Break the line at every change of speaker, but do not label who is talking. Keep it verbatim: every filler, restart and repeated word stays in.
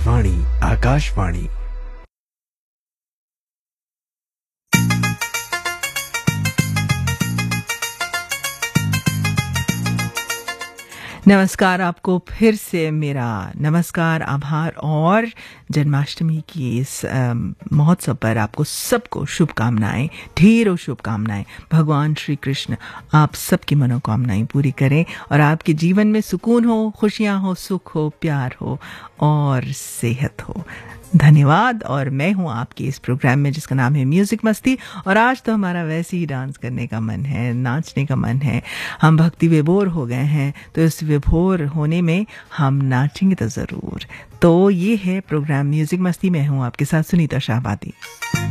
वाणी आकाशवाणी।
नमस्कार, आपको फिर से मेरा नमस्कार, आभार और जन्माष्टमी की इस महोत्सव पर आपको सबको शुभकामनाएं, ढेरों शुभकामनाएं। भगवान श्री कृष्ण आप सबकी मनोकामनाएं पूरी करें और आपके जीवन में सुकून हो, खुशियां हो, सुख हो, प्यार हो और सेहत हो। धन्यवाद। और मैं हूं आपके इस प्रोग्राम में जिसका नाम है म्यूजिक मस्ती। और आज तो हमारा वैसे ही डांस करने का मन है, नाचने का मन है। हम भक्ति विभोर हो गए हैं, तो इस विभोर होने में हम नाचेंगे तो ज़रूर। तो ये है प्रोग्राम म्यूजिक मस्ती। मैं हूं आपके साथ सुनीता शाहबादी।